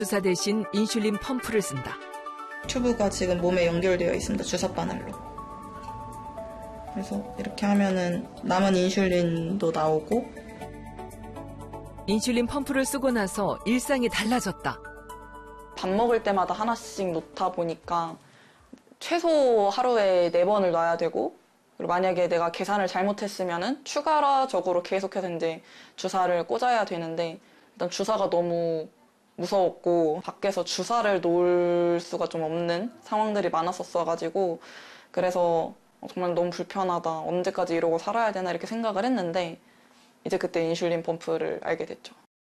주사 대신 인슐린 펌프를 쓴다. 튜브가 지금 몸에 연결되어 있습니다. 주사 바늘로. 그래서 이렇게 하면은 남은 인슐린도 나오고. 인슐린 펌프를 쓰고 나서 일상이 달라졌다. 밥 먹을 때마다 하나씩 놓다 보니까 최소 하루에 4번을 놔야 되고, 그리고 만약에 내가 계산을 잘못했으면은 추가적으로 계속해서 이제 주사를 꽂아야 되는데, 일단 주사가 너무 무서웠고 밖에서 주사를 놓을 수가 좀 없는 상황들이 많았었어가지고, 그래서 정말 너무 불편하다, 언제까지 이러고 살아야 되나 이렇게 생각을 했는데, 이제 그때 인슐린 펌프를 알게 됐죠.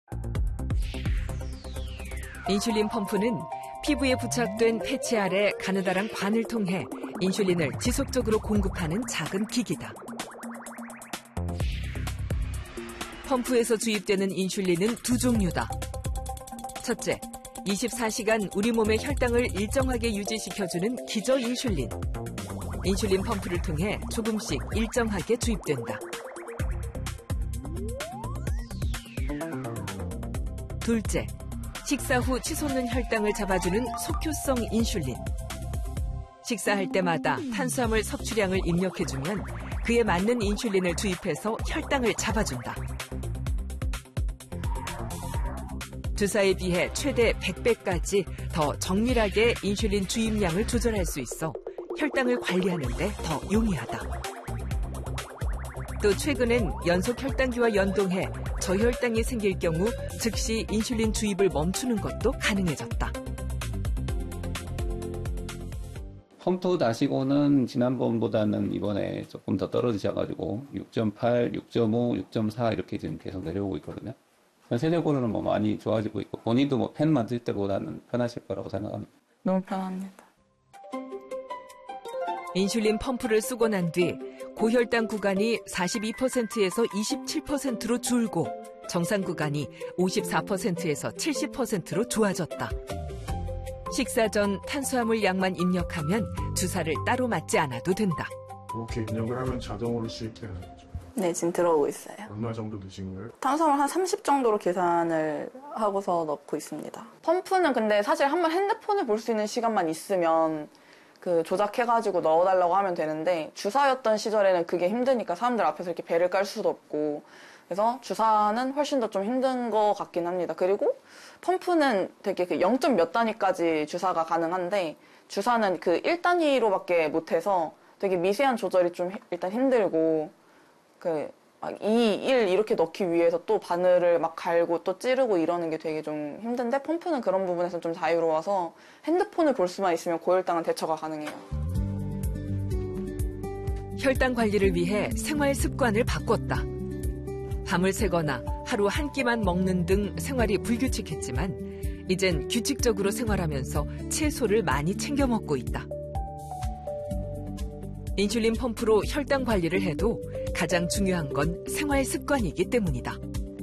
인슐린 펌프는 피부에 부착된 패치 아래 가느다란 관을 통해 인슐린을 지속적으로 공급하는 작은 기기다. 펌프에서 주입되는 인슐린은 두 종류다. 첫째, 24시간 우리 몸의 혈당을 일정하게 유지시켜주는 기저 인슐린. 인슐린 펌프를 통해 조금씩 일정하게 주입된다. 둘째, 식사 후 치솟는 혈당을 잡아주는 속효성 인슐린. 식사할 때마다 탄수화물 섭취량을 입력해주면 그에 맞는 인슐린을 주입해서 혈당을 잡아준다. 주사에 비해 최대 100배까지 더 정밀하게 인슐린 주입량을 조절할 수 있어 혈당을 관리하는 데 더 용이하다. 또 최근엔 연속 혈당기와 연동해 저혈당이 생길 경우 즉시 인슐린 주입을 멈추는 것도 가능해졌다. 펌프 다시고는 지난번보다는 이번에 조금 더 떨어지셔가지고 6.8, 6.5, 6.4 이렇게 지금 계속 내려오고 있거든요. 세대고로는 뭐 많이 좋아지고 있고 본인도 뭐 펜 만질 때보다는 편하실 거라고 생각합니다. 너무 편합니다. 인슐린 펌프를 쓰고 난 뒤 고혈당 구간이 42%에서 27%로 줄고 정상 구간이 54%에서 70%로 좋아졌다. 식사 전 탄수화물 양만 입력하면 주사를 따로 맞지 않아도 된다. 그렇게 입력을 하면 자동으로 수입되는 거죠? 네, 지금 들어오고 있어요. 얼마 정도 드신 거예요? 탄수화물 한 30 정도로 계산을 하고서 넣고 있습니다. 펌프는 근데 사실 한번 핸드폰을 볼 수 있는 시간만 있으면 그 조작해가지고 넣어달라고 하면 되는데, 주사였던 시절에는 그게 힘드니까 사람들 앞에서 이렇게 배를 깔 수도 없고, 그래서 주사는 훨씬 더 좀 힘든 것 같긴 합니다. 그리고 펌프는 되게 그 0. 몇 단위까지 주사가 가능한데, 주사는 그 1단위로밖에 못해서 되게 미세한 조절이 좀 일단 힘들고, 그 2, 1 이렇게 넣기 위해서 또 바늘을 막 갈고 또 찌르고 이러는 게 되게 좀 힘든데, 펌프는 그런 부분에서 좀 자유로워서 핸드폰을 볼 수만 있으면 고혈당은 대처가 가능해요. 혈당 관리를 위해 생활 습관을 바꿨다. 밤을 새거나 하루 한 끼만 먹는 등 생활이 불규칙했지만 이젠 규칙적으로 생활하면서 채소를 많이 챙겨 먹고 있다. 인슐린 펌프로 혈당 관리를 해도 가장 중요한 건 생활 습관이기 때문이다.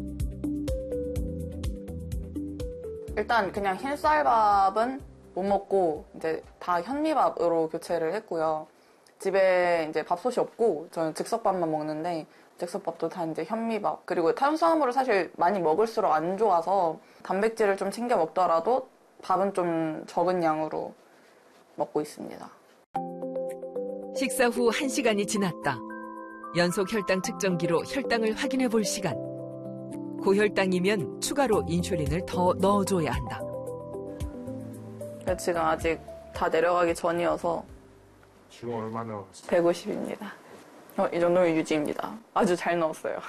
일단 그냥 흰쌀밥은 못 먹고 이제 다 현미밥으로 교체를 했고요. 집에 이제 밥솥이 없고 저는 즉석밥만 먹는데, 즉석밥도 다 이제 현미밥. 그리고 탄수화물을 사실 많이 먹을수록 안 좋아서 단백질을 좀 챙겨 먹더라도 밥은 좀 적은 양으로 먹고 있습니다. 식사 후 1시간이 지났다. 연속 혈당 측정기로 혈당을 확인해 볼 시간. 고혈당이면 추가로 인슐린을 더 넣어줘야 한다. 지금 아직 다 내려가기 전이어서 지금 얼마 나왔어요? 150입니다. 이 정도면 유지입니다. 아주 잘 넣었어요.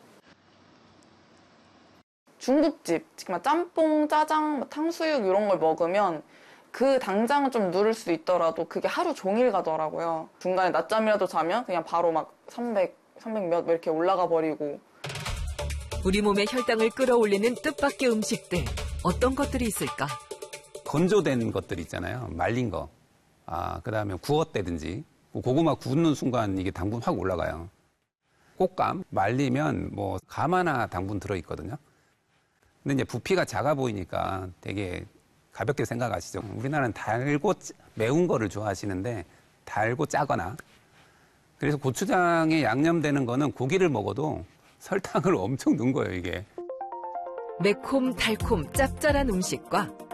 중국집, 정말 짬뽕, 짜장, 탕수육 이런 걸 먹으면 그 당장은 좀 누를 수 있더라도 그게 하루 종일 가더라고요. 중간에 낮잠이라도 자면 그냥 바로 막 300 몇 이렇게 올라가 버리고. 우리 몸의 혈당을 끌어올리는 뜻밖의 음식들, 어떤 것들이 있을까? 건조된 것들 있잖아요. 말린 거. 그다음에 구웠다든지. 고구마 굽는 순간 이게 당분 확 올라가요. 꽃감 말리면 뭐 감 하나 당분 들어있거든요. 근데 이제 부피가 작아 보이니까 되게 가볍게 생각하시죠. 우리나라는 달고 매운 거를 좋아하시는데 달고 짜거나, 그래서 고추장에 양념되는 거는 고기를 먹어도 설탕을 엄청 넣은 거예요, 이게. 매콤, 달콤, 짭짤한 음식과